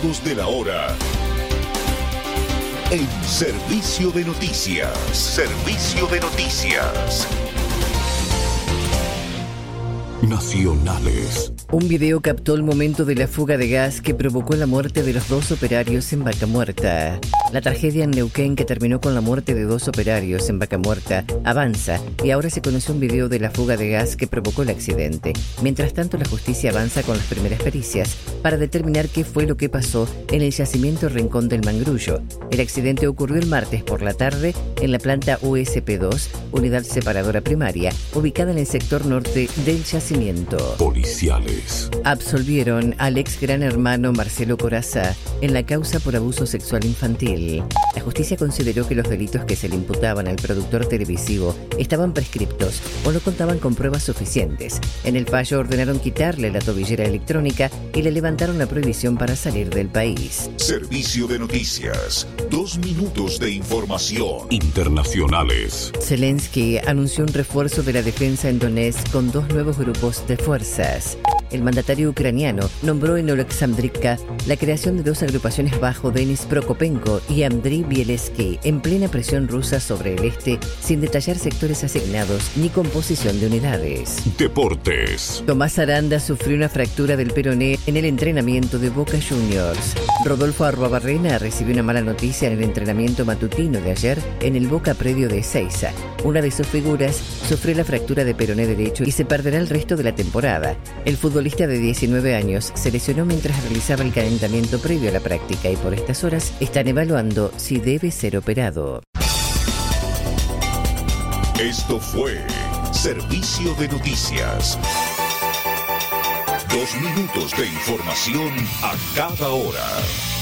segundos de la hora. En Servicio de Noticias. Servicio de Noticias. Nacionales. Un video captó el momento de la fuga de gas que provocó la muerte de los 2 operarios en Vaca Muerta. La tragedia en Neuquén, que terminó con la muerte de 2 operarios en Vaca Muerta, avanza y ahora se conoció un video de la fuga de gas que provocó el accidente. Mientras tanto, la justicia avanza con las primeras pericias para determinar qué fue lo que pasó en el yacimiento Rincón del Mangrullo. El accidente ocurrió el martes por la tarde en la planta USP2, unidad separadora primaria, ubicada en el sector norte del yacimiento. Policiales. Absolvieron al ex gran hermano Marcelo Corazza en la causa por abuso sexual infantil. La justicia consideró que los delitos que se le imputaban al productor televisivo estaban prescriptos o no contaban con pruebas suficientes. En el fallo ordenaron quitarle la tobillera electrónica y le levantaron la prohibición para salir del país. Servicio de Noticias. 2 minutos de información. Internacionales. Zelensky anunció un refuerzo de la defensa en Donetsk con 2 nuevos grupos de fuerzas. El mandatario ucraniano nombró en Oleksandrivka la creación de 2 agrupaciones bajo Denis Prokopenko y Andriy Bielensky en plena presión rusa sobre el este, sin detallar sectores asignados ni composición de unidades. Deportes. Tomás Aranda sufrió una fractura del peroné en el entrenamiento de Boca Juniors. Rodolfo Arruabarrena recibió una mala noticia en el entrenamiento matutino de ayer en el Boca predio de Ezeiza. Una de sus figuras sufrió la fractura de peroné derecho y se perderá el resto de la temporada. El futbolista de 19 años se lesionó mientras realizaba el calentamiento previo a la práctica y por estas horas están evaluando si debe ser operado. Esto fue Servicio de Noticias. 2 minutos de información a cada hora.